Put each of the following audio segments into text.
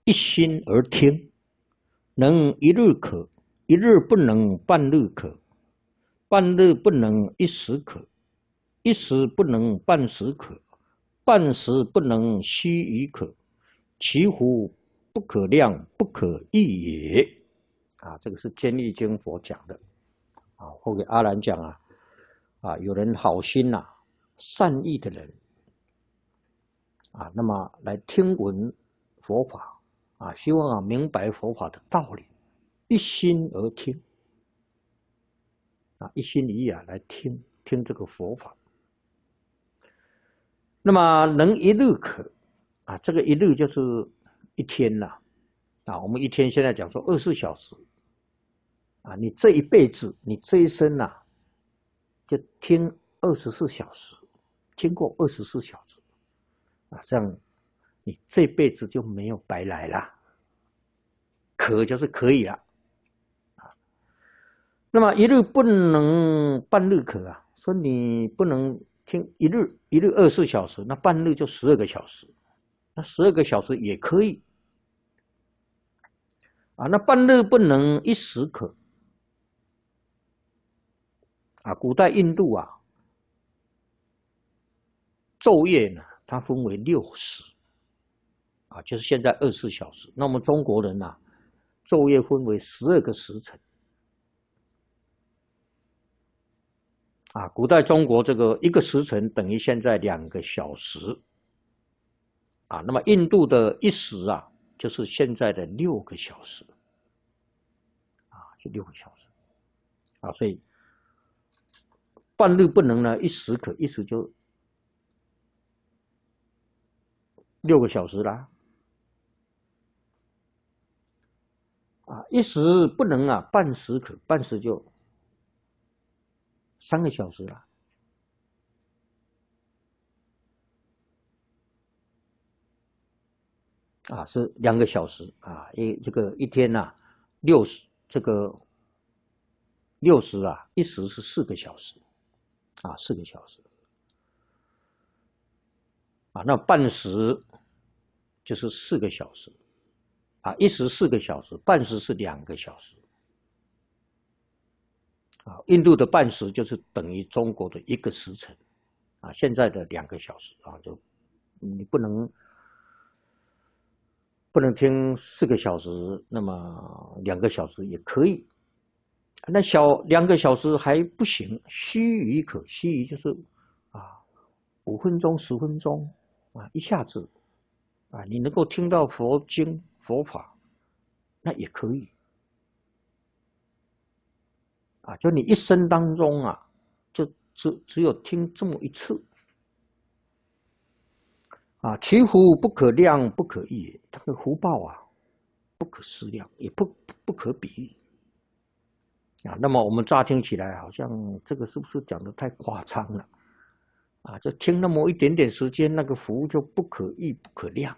一心而听，能一日可，一日不能半日可，半日不能一时可，一时不能半时可，半时不能须臾可，其乎不可量，不可议也。这个是坚毅经佛讲的。或给阿难讲有人好心善意的人那么来听闻佛法希望明白佛法的道理，一心而听一心一意来听这个佛法。那么能一日可这个一日就是一天我们一天现在讲说24小时你这一辈子，你这一生就听24小时，听过24小时这样你这辈子就没有白来了。可就是可以了那么一日不能半日可说你不能听一日24小时，那半日就12个小时，那12个小时也可以那半日不能一时可古代印度昼夜呢，它分为6时就是现在24小时。那我们中国人昼夜分为12个时辰古代中国这个1个时辰等于现在2个小时那么印度的1时就是现在的6个小时就6个小时所以半日不能呢一时可，一时就6个小时啦一时不能半时可，半时就3个小时了是2个小时这个一天6这个6时一时是4个小时4个小时那半时就是4个小时一时4个小时，半时是2个小时印度的半时就是等于中国的1个时辰现在的2个小时就你不能听4个小时，那么2个小时也可以。那2个小时还不行，须臾可，须臾就是5分钟、10分钟一下子你能够听到佛经佛法，那也可以就你一生当中就只有听这么一次其福不可量，不可议，它的福报不可思量，也不可比喻那么我们乍听起来好像这个是不是讲得太夸张了就听那么一点点时间，那个福就不可议不可量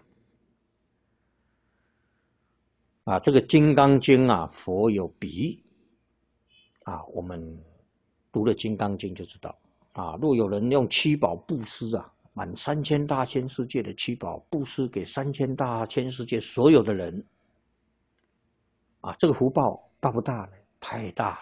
这个《金刚经》佛有比喻我们读了《金刚经》就知道若有人用7宝布施满3000大千世界的7宝布施给3000大千世界所有的人这个福报大不大呢？太大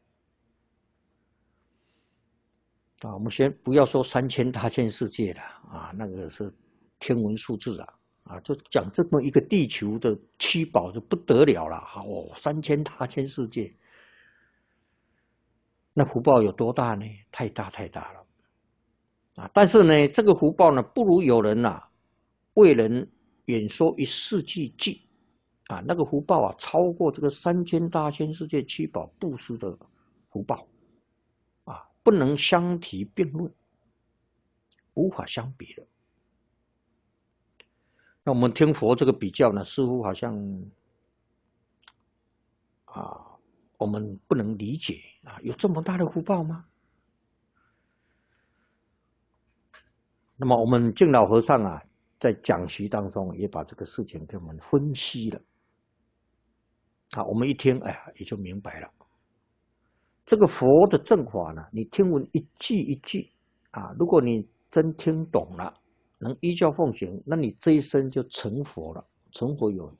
了我们先不要说3000大千世界了那个是天文数字就讲这么一个地球的7宝就不得了了3000大千世界，那福报有多大呢？太大太大了但是呢，这个福报呢，不如有人为人演说一世纪计那个福报超过这个3000大千世界7宝布施的福报不能相提并论，无法相比的。那我们听佛这个比较呢，似乎好像我们不能理解有这么大的福报吗？那么我们净老和尚在讲习当中也把这个事情给我们分析了我们一听也就明白了。这个佛的正法呢，你听闻一句一句如果你真听懂了，能依教奉行，那你这一生就成佛了。成佛有